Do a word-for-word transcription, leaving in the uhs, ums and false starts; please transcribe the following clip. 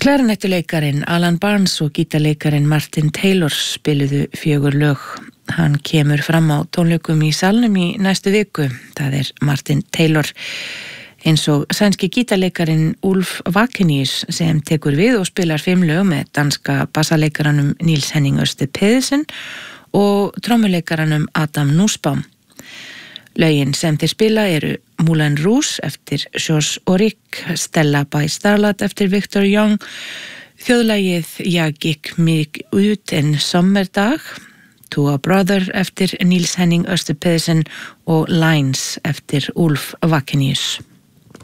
Klarinettuleikarin Alan Barnes og gítarleikarin Martin Taylor spiluðu fjögur lög. Hann kemur fram á tónleikum í salnum í næstu viku. Það er Martin Taylor. Eins og sænski gítarleikarin Ulf Vakenius sem tekur við og spilar fimm lög með danska bassaleikaranum Niels Henning Ørsted Pedersen og trommuleikaranum Adam Nussbaum. Lögin sem þeir spila eru Moulin Rouge eftir Georges Auric, Stella by Starlight eftir Victor Young, þjóðlagið Jeg gikk mig ut en sommerdag, To a Brother eftir Niels Henning Ørsted Pedersen og Lines eftir Ulf Vakenius.